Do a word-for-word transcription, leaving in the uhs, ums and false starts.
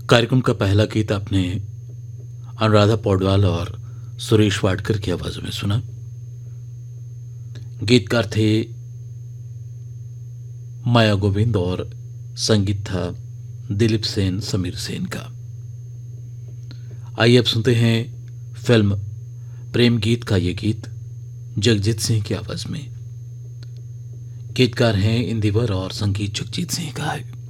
कार्यक्रम का पहला गीत आपने अनुराधा पौडवाल और सुरेश वाडकर की आवाज़ों में सुना। गीतकार थे माया गोविंद और संगीत था दिलीप सेन समीर सेन का। आइए अब सुनते हैं फिल्म प्रेम गीत का ये गीत जगजीत सिंह की आवाज़ में। गीतकार हैं इंदिवर और संगीत जगजीत सिंह का है।